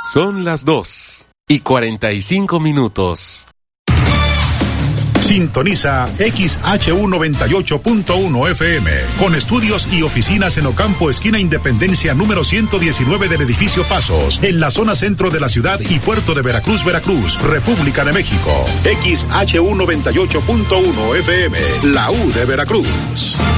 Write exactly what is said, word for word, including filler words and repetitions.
Son las dos y cuarenta y cinco minutos. Sintoniza X H U noventa y ocho punto uno F M, con estudios y oficinas en Ocampo, esquina Independencia número ciento diecinueve del edificio Pasos, en la zona centro de la ciudad y puerto de Veracruz, Veracruz, República de México. X H U noventa y ocho punto uno F M, la U de Veracruz.